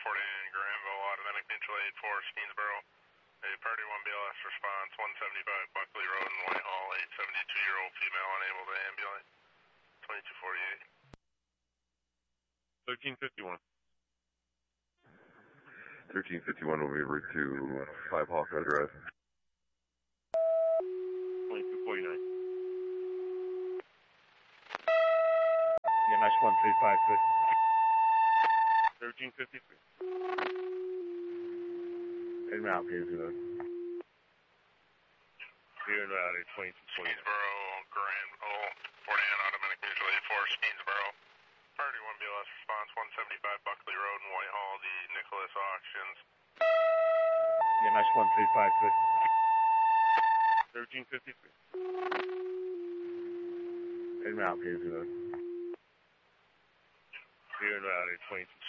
49 Granville, automatic mutual aid for Steensboro. A party 1 BLS response, 175 Buckley Road in Whitehall, a 72-year-old female unable to ambulate, 2248. 1351. 1351 will be route to 5 Hawkeye Drive. 2249. EMS 1353. 1353. En route, please. Here en route, 2249. Steensboro, Granville, 49 automatic mutual aid for Steensboro. Party 1 BLS response, 175 Buckley Road in Whitehall, the Nicholas Auctions. EMS 1353. 1353. En route, please. Here en route, 2249.